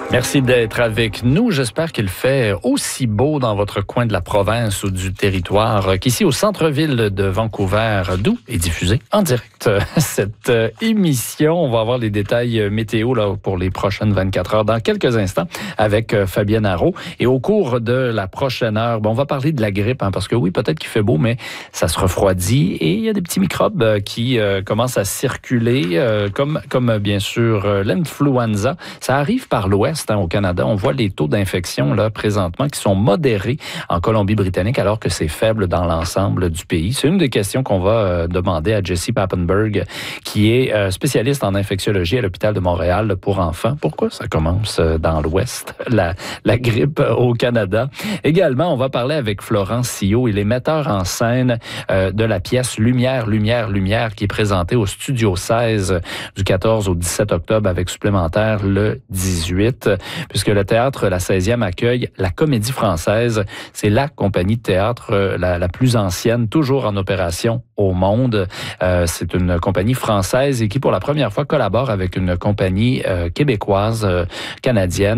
Merci d'être avec nous. J'espère qu'il fait aussi beau dans votre coin de la province ou du territoire qu'ici au centre-ville de Vancouver, d'où est diffusée en direct cette émission. On va avoir les détails météo là, pour les prochaines 24 heures dans quelques instants avec Fabienne Arreault. Et au cours de la prochaine heure, on va parler de la grippe, parce que oui, peut-être qu'il fait beau, mais ça se refroidit et il y a des petits microbes qui commencent à circuler, comme bien sûr l'influenza. Ça arrive par l'ouest. Au Canada, on voit les taux d'infection là présentement qui sont modérés en Colombie-Britannique alors que c'est faible dans l'ensemble du pays. C'est une des questions qu'on va demander à Jessie Papenburg, qui est spécialiste en infectiologie à l'hôpital de Montréal pour enfants. Pourquoi ça commence dans l'ouest, la grippe au Canada? Également, on va parler avec Florent Sio. Il est metteur en scène de la pièce Lumière, Lumière, Lumière qui est présentée au Studio 16 du 14 au 17 octobre avec supplémentaire le 18. Puisque le théâtre La 16e accueille la Comédie Française. C'est la compagnie de théâtre la plus ancienne, toujours en opération au monde. C'est une compagnie française et qui, pour la première fois, collabore avec une compagnie québécoise, canadienne.